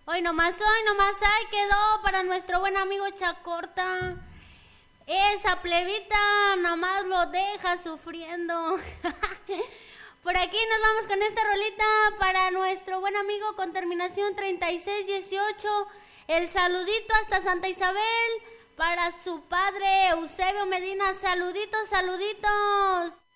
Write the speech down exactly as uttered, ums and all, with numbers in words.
Hoy nomás, hoy nomás, ahí quedó para nuestro buen amigo Chacorta. Esa plebita nomás lo deja sufriendo. Por aquí nos vamos con esta rolita para nuestro buen amigo con terminación treinta y seis dieciocho. El saludito hasta Santa Isabel para su padre Eusebio Medina. Saluditos, saluditos.